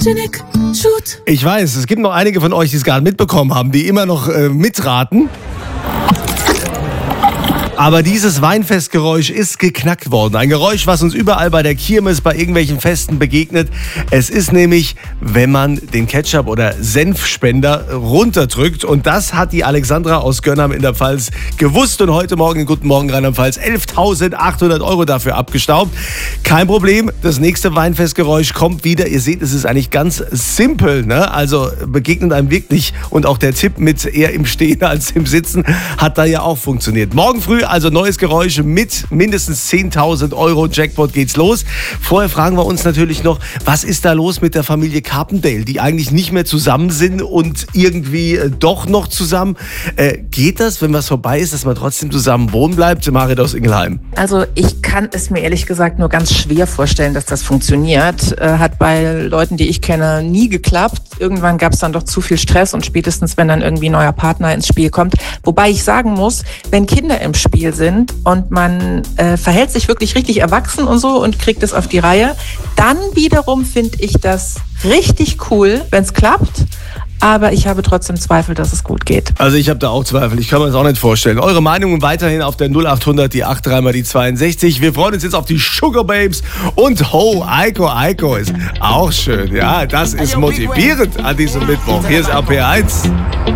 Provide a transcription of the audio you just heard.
Photogenic, shoot. Ich weiß, es gibt noch einige von euch, die es gerade mitbekommen haben, die immer noch mitraten. Aber dieses Weinfestgeräusch ist geknackt worden. Ein Geräusch, was uns überall bei der Kirmes, bei irgendwelchen Festen begegnet. Es ist nämlich, wenn man den Ketchup- oder Senfspender runterdrückt. Und das hat die Alexandra aus Gönnam in der Pfalz gewusst. Und heute Morgen in Guten Morgen Rheinland-Pfalz 11.800 € dafür abgestaubt. Kein Problem, das nächste Weinfestgeräusch kommt wieder. Ihr seht, es ist eigentlich ganz simpel, ne? Also begegnet einem wirklich. Und auch der Tipp mit eher im Stehen als im Sitzen hat da ja auch funktioniert. Morgen früh also neues Geräusch mit mindestens 10.000 € Jackpot geht's los. Vorher fragen wir uns natürlich noch, was ist da los mit der Familie Carpendale, die eigentlich nicht mehr zusammen sind und irgendwie doch noch zusammen. Geht das, wenn was vorbei ist, dass man trotzdem zusammen wohnen bleibt? Marit aus Ingelheim. Also ich kann es mir ehrlich gesagt nur ganz schwer vorstellen, dass das funktioniert. Hat bei Leuten, die ich kenne, nie geklappt. Irgendwann gab es dann doch zu viel Stress und spätestens, wenn dann irgendwie ein neuer Partner ins Spiel kommt. Wobei ich sagen muss, wenn Kinder im Spiel sind und man verhält sich wirklich richtig erwachsen und so und kriegt es auf die Reihe, dann wiederum finde ich das richtig cool, wenn es klappt. Aber ich habe trotzdem Zweifel, dass es gut geht. Also ich habe da auch Zweifel, ich kann mir das auch nicht vorstellen. Eure Meinungen weiterhin auf der 0800, die 83 mal die 62. Wir freuen uns jetzt auf die Sugar Babes und Ho, Aiko ist auch schön. Ja, das ist motivierend an diesem Mittwoch. Hier ist RPR 1.